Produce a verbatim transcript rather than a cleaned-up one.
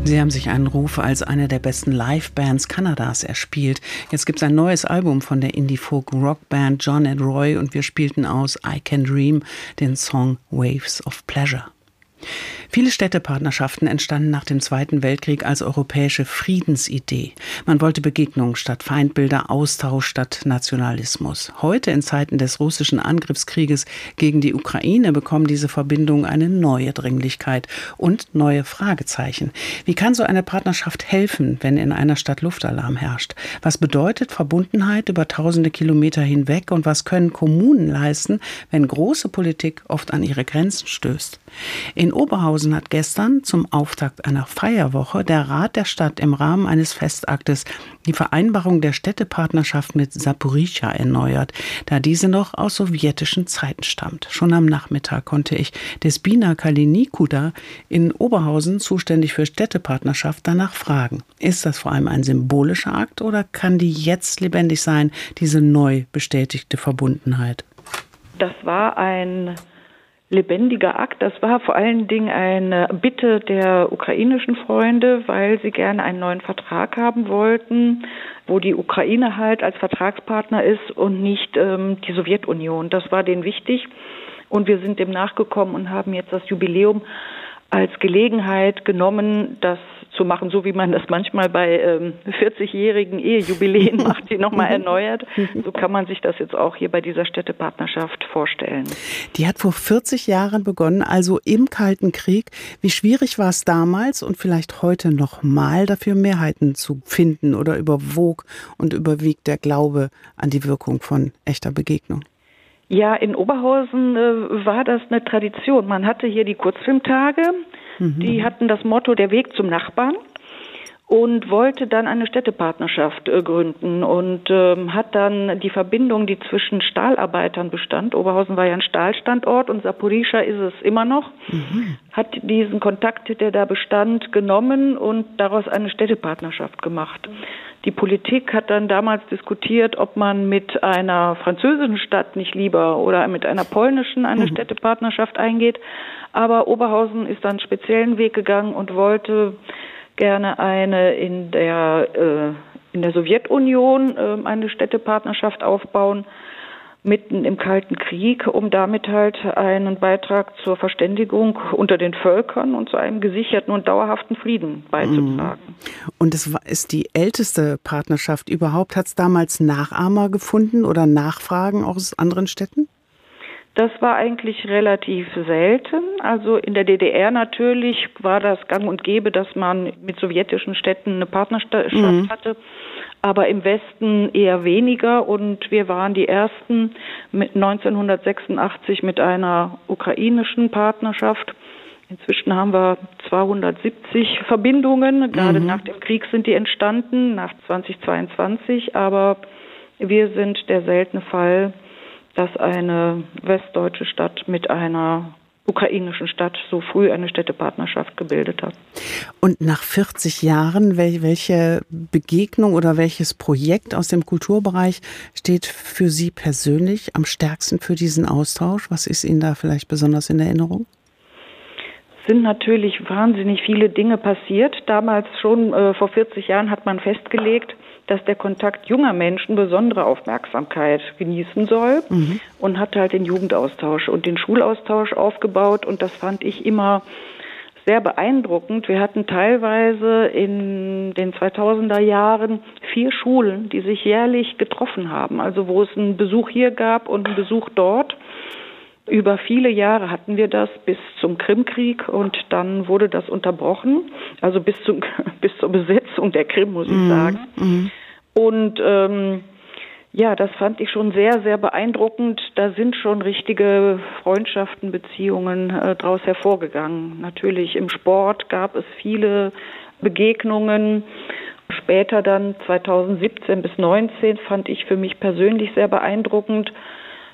Sie haben sich einen Ruf als eine der besten Live-Bands Kanadas erspielt. Jetzt gibt es ein neues Album von der Indie-Folk-Rock-Band John and Roy und wir spielten aus I Can Dream den Song Waves of Pleasure. Viele Städtepartnerschaften entstanden nach dem Zweiten Weltkrieg als europäische Friedensidee. Man wollte Begegnungen statt Feindbilder, Austausch statt Nationalismus. Heute, in Zeiten des russischen Angriffskrieges gegen die Ukraine, bekommen diese Verbindungen eine neue Dringlichkeit und neue Fragezeichen. Wie kann so eine Partnerschaft helfen, wenn in einer Stadt Luftalarm herrscht? Was bedeutet Verbundenheit über tausende Kilometer hinweg und was können Kommunen leisten, wenn große Politik oft an ihre Grenzen stößt? In Oberhausen hat gestern zum Auftakt einer Feierwoche der Rat der Stadt im Rahmen eines Festaktes die Vereinbarung der Städtepartnerschaft mit Saporischschja erneuert, da diese noch aus sowjetischen Zeiten stammt. Schon am Nachmittag konnte ich Despina Kalinikuda in Oberhausen, zuständig für Städtepartnerschaft, danach fragen. Ist das vor allem ein symbolischer Akt oder kann die jetzt lebendig sein, diese neu bestätigte Verbundenheit? Das war ein lebendiger Akt. Das war vor allen Dingen eine Bitte der ukrainischen Freunde, weil sie gerne einen neuen Vertrag haben wollten, wo die Ukraine halt als Vertragspartner ist und nicht ähm, die Sowjetunion. Das war denen wichtig und wir sind dem nachgekommen und haben jetzt das Jubiläum als Gelegenheit genommen, das zu machen, so wie man das manchmal bei ähm, vierzigjährigen Ehejubiläen macht, die nochmal erneuert. So kann man sich das jetzt auch hier bei dieser Städtepartnerschaft vorstellen. Die hat vor vierzig Jahren begonnen, also im Kalten Krieg. Wie schwierig war es damals und vielleicht heute noch mal, dafür Mehrheiten zu finden, oder überwog und überwiegt der Glaube an die Wirkung von echter Begegnung? Ja, in Oberhausen äh, war das eine Tradition. Man hatte hier die Kurzfilmtage, mhm. die hatten das Motto der Weg zum Nachbarn und wollte dann eine Städtepartnerschaft äh, gründen und ähm, hat dann die Verbindung, die zwischen Stahlarbeitern bestand, Oberhausen war ja ein Stahlstandort und Saporischschja ist es immer noch, mhm. hat diesen Kontakt, der da bestand, genommen und daraus eine Städtepartnerschaft gemacht. Die Politik hat dann damals diskutiert, ob man mit einer französischen Stadt nicht lieber oder mit einer polnischen eine mhm. Städtepartnerschaft eingeht. Aber Oberhausen ist dann einen speziellen Weg gegangen und wollte gerne eine in der, äh, in der Sowjetunion äh, eine Städtepartnerschaft aufbauen, mitten im Kalten Krieg, um damit halt einen Beitrag zur Verständigung unter den Völkern und zu einem gesicherten und dauerhaften Frieden beizutragen. Und es ist die älteste Partnerschaft überhaupt. Hat es damals Nachahmer gefunden oder Nachfragen aus anderen Städten? Das war eigentlich relativ selten. Also in der D D R natürlich war das gang und gäbe, dass man mit sowjetischen Städten eine Partnerschaft mhm. hatte. Aber im Westen eher weniger und wir waren die Ersten mit neunzehnhundertsechsundachtzig mit einer ukrainischen Partnerschaft. Inzwischen haben wir zweihundertsiebzig Verbindungen, gerade mhm. nach dem Krieg sind die entstanden, nach zweitausendzweiundzwanzig, aber wir sind der seltene Fall, dass eine westdeutsche Stadt mit einer ukrainischen Stadt so früh eine Städtepartnerschaft gebildet hat. Und nach vierzig Jahren, welche Begegnung oder welches Projekt aus dem Kulturbereich steht für Sie persönlich am stärksten für diesen Austausch? Was ist Ihnen da vielleicht besonders in Erinnerung? Es sind natürlich wahnsinnig viele Dinge passiert. Damals schon äh, vor vierzig Jahren hat man festgelegt, dass der Kontakt junger Menschen besondere Aufmerksamkeit genießen soll mhm. und hat halt den Jugendaustausch und den Schulaustausch aufgebaut und das fand ich immer sehr beeindruckend. Wir hatten teilweise in den zweitausender Jahren vier Schulen, die sich jährlich getroffen haben, also wo es einen Besuch hier gab und einen Besuch dort. Über viele Jahre hatten wir das bis zum Krimkrieg und dann wurde das unterbrochen, also bis, zum, bis zur Besetzung der Krim, muss ich mm, sagen. Mm. Und ähm, ja, das fand ich schon sehr, sehr beeindruckend. Da sind schon richtige Freundschaften, Beziehungen äh, daraus hervorgegangen. Natürlich im Sport gab es viele Begegnungen. Später dann zweitausendsiebzehn bis neunzehn fand ich für mich persönlich sehr beeindruckend,